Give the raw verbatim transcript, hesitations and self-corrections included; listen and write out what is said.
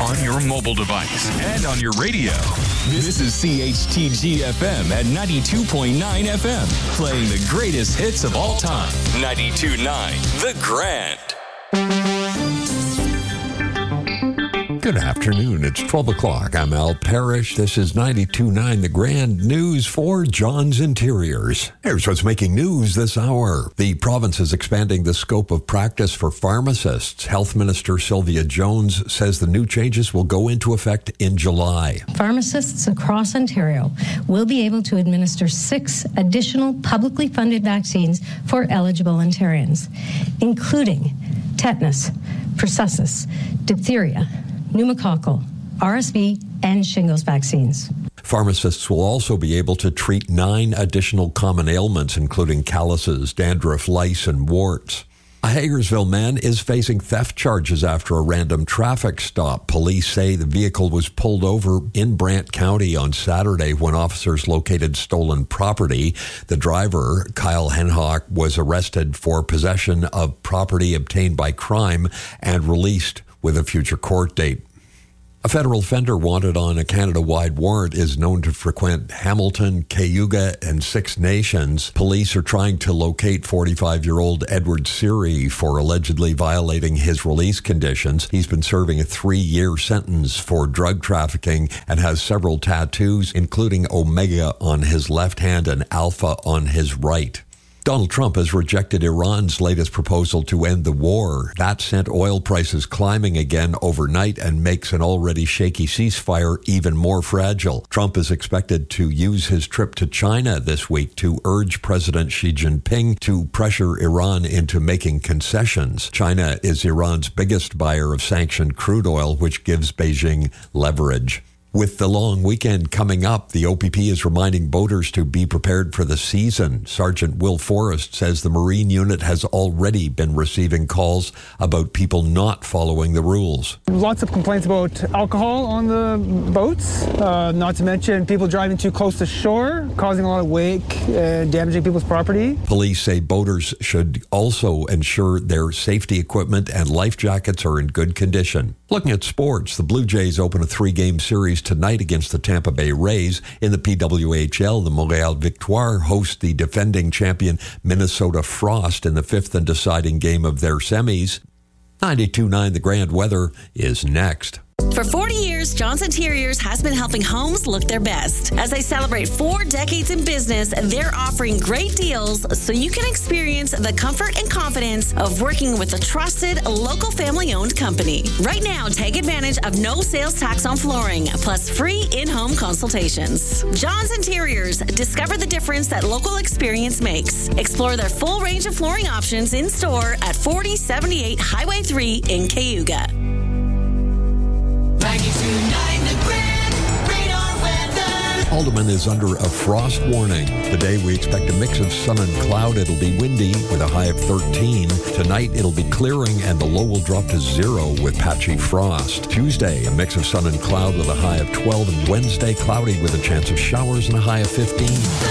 on your mobile device and on your radio. This is C H T G F M at ninety-two point nine F M, playing the greatest hits of all time. ninety-two point nine The Grand. Good afternoon. It's twelve o'clock. I'm Al Parrish. This is ninety-two point nine The Grand News for John's Interiors. Here's what's making news this hour. The province is expanding the scope of practice for pharmacists. Health Minister Sylvia Jones says the new changes will go into effect in July. Pharmacists across Ontario will be able to administer six additional publicly funded vaccines for eligible Ontarians, including tetanus, pertussis, diphtheria, pneumococcal, R S V, and shingles vaccines. Pharmacists will also be able to treat nine additional common ailments, including calluses, dandruff, lice, and warts. A Hagersville man is facing theft charges after a random traffic stop. Police say the vehicle was pulled over in Brant County on Saturday when officers located stolen property. The driver, Kyle Henhock, was arrested for possession of property obtained by crime and released with a future court date. A federal offender wanted on a Canada-wide warrant is known to frequent Hamilton, Cayuga, and Six Nations. Police are trying to locate forty-five-year-old Edward Seary for allegedly violating his release conditions. He's been serving a three-year sentence for drug trafficking and has several tattoos, including Omega on his left hand and Alpha on his right. Donald Trump has rejected Iran's latest proposal to end the war. That sent oil prices climbing again overnight and makes an already shaky ceasefire even more fragile. Trump is expected to use his trip to China this week to urge President Xi Jinping to pressure Iran into making concessions. China is Iran's biggest buyer of sanctioned crude oil, which gives Beijing leverage. With the long weekend coming up, the O P P is reminding boaters to be prepared for the season. Sergeant Will Forrest says the Marine unit has already been receiving calls about people not following the rules. Lots of complaints about alcohol on the boats, uh, not to mention people driving too close to shore, causing a lot of wake and damaging people's property. Police say boaters should also ensure their safety equipment and life jackets are in good condition. Looking at sports, the Blue Jays open a three-game series tonight against the Tampa Bay Rays. In the P W H L, the Montreal Victoire host the defending champion Minnesota Frost in the fifth and deciding game of their semis. ninety-two point nine The Grand Weather is next. For forty years, John's Interiors has been helping homes look their best. As they celebrate four decades in business, they're offering great deals so you can experience the comfort and confidence of working with a trusted, local family-owned company. Right now, take advantage of no sales tax on flooring, plus free in-home consultations. John's Interiors. Discover the difference that local experience makes. Explore their full range of flooring options in-store at forty seventy-eight Highway three in Cayuga. ninety-two point nine The Grand Radar Weather. Haldeman is under a frost warning. Today we expect a mix of sun and cloud. It'll be windy with a high of thirteen. Tonight it'll be clearing and the low will drop to zero with patchy frost. Tuesday, a mix of sun and cloud with a high of twelve. And Wednesday, cloudy with a chance of showers and a high of fifteen.